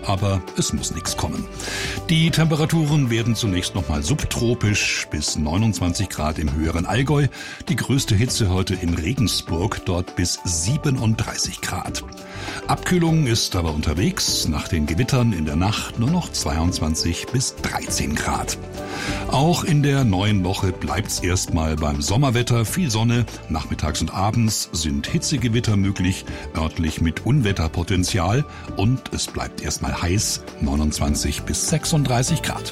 aber es muss nichts kommen. Die Temperaturen werden zunächst nochmal subtropisch bis 29 Grad im höheren Allgäu. Die größte Hitze heute in Regensburg, dort bis 37 Grad. Abkühlung ist aber unterwegs, nach den Gewittern in der Nacht nur noch 22 bis 13 Grad. Auch in der neuen Woche bleibt's erstmal beim Sommerwetter, viel Sonne, nachmittags und abends sind Hitzegewitter möglich, örtlich mit Unwetterpotenzial und es bleibt erstmal heiß, 29 bis 36 Grad.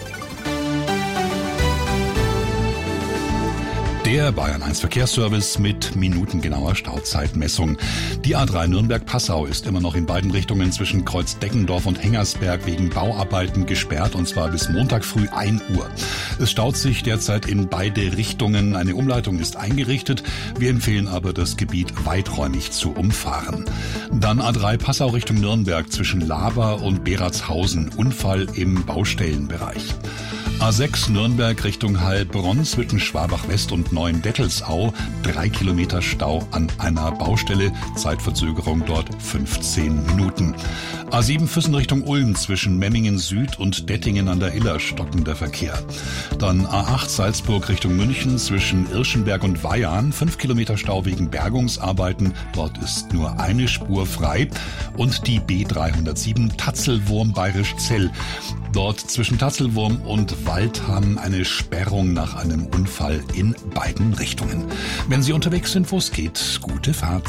Der Bayern 1 Verkehrsservice mit minutengenauer Stauzeitmessung. Die A3 Nürnberg-Passau ist immer noch in beiden Richtungen zwischen Kreuz-Deckendorf und Hengersberg wegen Bauarbeiten gesperrt, und zwar bis Montag früh 1 Uhr. Es staut sich derzeit in beide Richtungen. Eine Umleitung ist eingerichtet. Wir empfehlen aber, das Gebiet weiträumig zu umfahren. Dann A3 Passau Richtung Nürnberg zwischen Laber und Beratshausen. Unfall im Baustellenbereich. A6 Nürnberg Richtung Heilbronn zwischen Schwabach-West und Neuendettelsau. 3 Kilometer Stau an einer Baustelle. Zeitverzögerung dort 15 Minuten. A7 Füssen Richtung Ulm zwischen Memmingen Süd und Dettingen an der Iller stockender Verkehr. Dann A8 Salzburg Richtung München zwischen Irschenberg und Weyarn. 5 Kilometer Stau wegen Bergungsarbeiten. Dort ist nur eine Spur frei. Und die B307 Tatzelwurm Bayerisch Zell. Dort zwischen Tatzelwurm und Waldham eine Sperrung nach einem Unfall in beiden Richtungen. Wenn Sie unterwegs sind, wo es geht, gute Fahrt.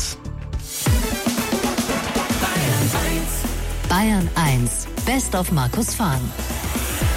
Bayern 1, Best of Markus Fahn.